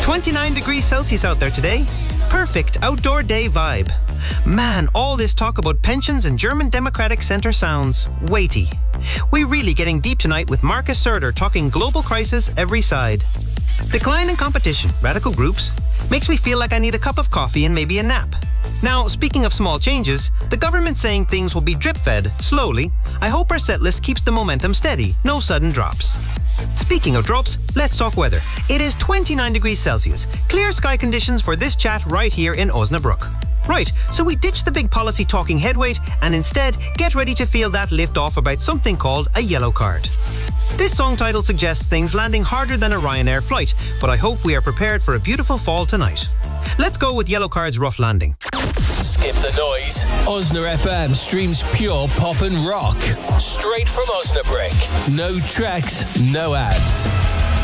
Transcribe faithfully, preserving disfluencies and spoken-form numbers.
twenty-nine degrees Celsius out there today. Perfect outdoor day vibe. Man, all this talk about pensions and German Democratic Centre sounds weighty. We're really getting deep tonight with Marcus Serder talking global crisis every side. Decline in competition, radical groups, makes me feel like I need a cup of coffee and maybe a nap. Now, speaking of small changes, the government saying things will be drip-fed, slowly. I hope our set list keeps the momentum steady, no sudden drops. Speaking of drops, let's talk weather. It is twenty-nine degrees Celsius, clear sky conditions for this chat right here in Osnabrück. Right, so we ditch the big policy talking headweight and instead get ready to feel that lift off about something called a yellow card. This song title suggests things landing harder than a Ryanair flight, but I hope we are prepared for a beautiful fall tonight. Let's go with Yellow Card's Rough Landing. Skip the noise. Osna F M streams pure pop and rock. Straight from Osnabrück. No tracks, no ads.